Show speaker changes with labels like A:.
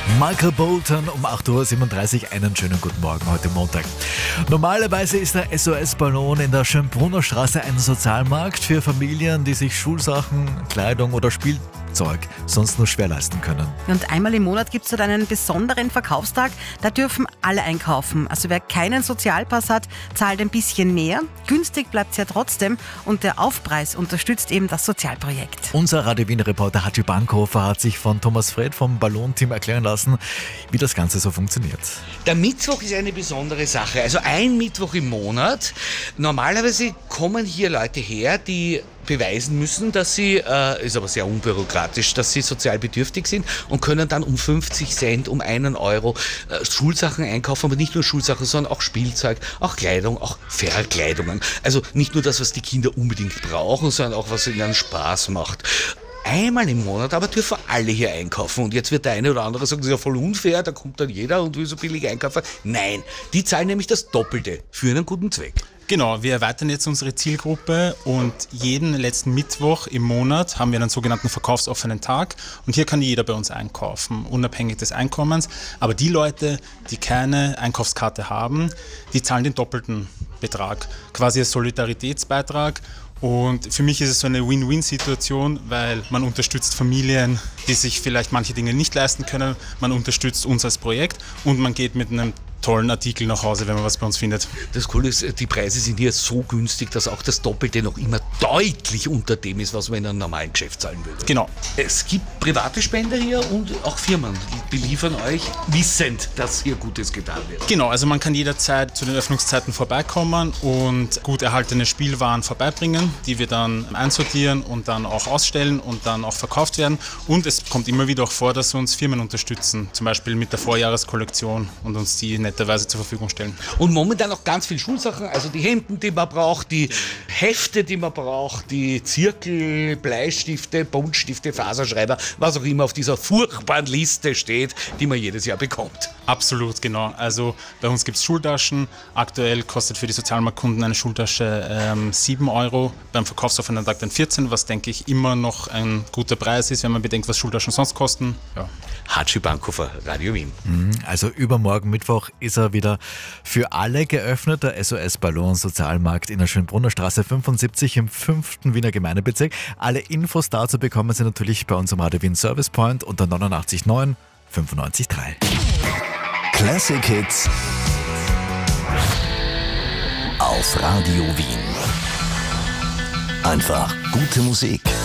A: Michael Bolton um 8.37 Uhr. Einen schönen guten Morgen heute Montag. Normalerweise ist der SOS-Ballon in der Schönbrunner Straße ein Sozialmarkt für Familien, die sich Schulsachen, Kleidung oder Spielzeug sonst nur schwer leisten können.
B: Und einmal im Monat gibt es dort einen besonderen Verkaufstag. Da dürfen alle einkaufen. Also wer keinen Sozialpass hat, zahlt ein bisschen mehr. Günstig bleibt es ja trotzdem. Und der Aufpreis unterstützt eben das Sozialprojekt.
A: Unser Radio Wien-Reporter Hatschi Bankhofer hat sich von Thomas Fred vom Ballon-Team erklären lassen, wie das Ganze so funktioniert.
C: Der Mittwoch ist eine besondere Sache. Also ein Mittwoch im Monat. Normalerweise kommen hier Leute her, die beweisen müssen, dass sie, ist aber sehr unbürokratisch, dass sie sozial bedürftig sind und können dann um 50 Cent, um 1 Euro Schulsachen einkaufen, aber nicht nur Schulsachen, sondern auch Spielzeug, auch Kleidung, auch Verkleidungen. Also nicht nur das, was die Kinder unbedingt brauchen, sondern auch, was ihnen Spaß macht. Einmal im Monat aber dürfen alle hier einkaufen. Und jetzt wird der eine oder andere sagen, das ist ja voll unfair, da kommt dann jeder und will so billig einkaufen. Nein, die zahlen nämlich das Doppelte für einen guten Zweck.
D: Genau, wir erweitern jetzt unsere Zielgruppe und jeden letzten Mittwoch im Monat haben wir einen sogenannten verkaufsoffenen Tag und hier kann jeder bei uns einkaufen, unabhängig des Einkommens. Aber die Leute, die keine Einkaufskarte haben, die zahlen den doppelten Betrag, quasi als Solidaritätsbeitrag. Und für mich ist es so eine Win-Win-Situation, weil man unterstützt Familien, die sich vielleicht manche Dinge nicht leisten können, man unterstützt uns als Projekt und man geht mit einem tollen Artikel nach Hause, wenn man was bei uns findet.
C: Das Coole ist, die Preise sind hier so günstig, dass auch das Doppelte noch immer deutlich unter dem ist, was man in einem normalen Geschäft zahlen würde.
D: Genau.
C: Es gibt private Spender hier und auch Firmen, die beliefern euch, wissend, dass hier Gutes getan wird.
D: Genau, also man kann jederzeit zu den Öffnungszeiten vorbeikommen und gut erhaltene Spielwaren vorbeibringen, die wir dann einsortieren und dann auch ausstellen und dann auch verkauft werden. Und es kommt immer wieder auch vor, dass uns Firmen unterstützen, zum Beispiel mit der Vorjahreskollektion und uns die netterweise zur Verfügung stellen.
C: Und momentan auch ganz viel Schulsachen, also die Hemden, die man braucht, die Hefte, die man braucht, die Zirkel, Bleistifte, Buntstifte, Faserschreiber, was auch immer auf dieser furchtbaren Liste steht, die man jedes Jahr bekommt.
D: Absolut, genau. Also bei uns gibt es Schultaschen. Aktuell kostet für die Sozialmarktkunden eine Schultasche 7 Euro, beim verkaufsoffenen Tag dann 14, was denke ich immer noch ein guter Preis ist, wenn man bedenkt, was Schultaschen sonst kosten. Ja.
C: Hatschi Bankhofer, Radio Wien.
A: Also übermorgen Mittwoch ist er wieder für alle geöffnet, der SOS-Ballon Sozialmarkt in der Schönbrunner Straße 75 im 5. Wiener Gemeindebezirk. Alle Infos dazu bekommen Sie natürlich bei uns am Radio Wien Service Point unter 89.9 95.3.
E: Classic Hits auf Radio Wien. Einfach gute Musik.